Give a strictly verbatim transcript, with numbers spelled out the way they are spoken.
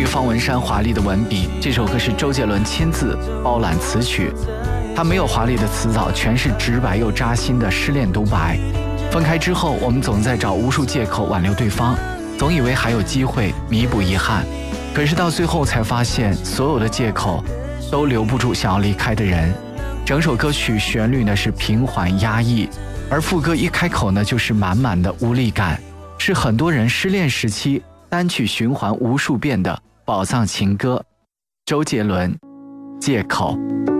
方文山华丽的文笔，这首歌是周杰伦亲自包揽词曲。他没有华丽的词藻，全是直白又扎心的失恋独白。分开之后，我们总在找无数借口挽留对方，总以为还有机会弥补遗憾，可是到最后才发现，所有的借口都留不住想要离开的人。整首歌曲旋律呢是平缓压抑，而副歌一开口呢就是满满的无力感，是很多人失恋时期单曲循环无数遍的宝藏情歌。周杰伦，借口。